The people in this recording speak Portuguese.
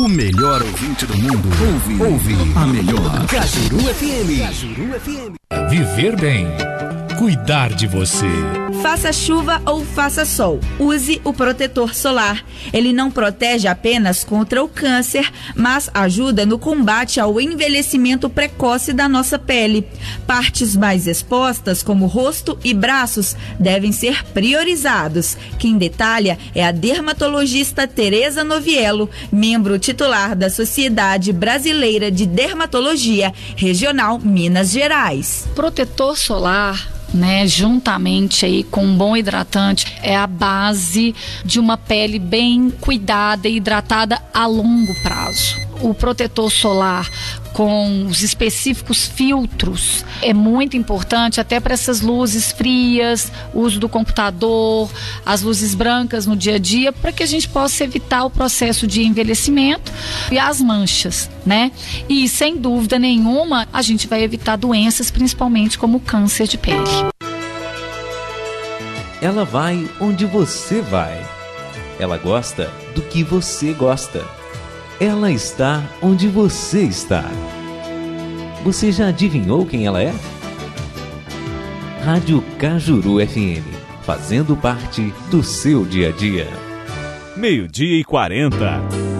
O melhor ouvinte do mundo ouve a melhor Cajuru FM. Cajuru FM. Viver bem. Cuidar de você. Faça chuva ou faça sol, use o protetor solar. Ele não protege apenas contra o câncer, mas ajuda no combate ao envelhecimento precoce da nossa pele. Partes mais expostas, como rosto e braços, devem ser priorizados. Quem detalha é a dermatologista Tereza Noviello, membro titular da Sociedade Brasileira de Dermatologia, Regional Minas Gerais. Protetor solar, juntamente aí com um bom hidratante, é a base de uma pele bem cuidada e hidratada a longo prazo. O protetor solar com os específicos filtros é muito importante até para essas luzes frias, o uso do computador, as luzes brancas no dia a dia, para que a gente possa evitar o processo de envelhecimento e as manchas, E sem dúvida nenhuma a gente vai evitar doenças, principalmente como o câncer de pele. Ela vai onde você vai. Ela gosta do que você gosta. Ela está onde você está. Você já adivinhou quem ela é? Rádio Cajuru FM, fazendo parte do seu dia a dia. 12:40.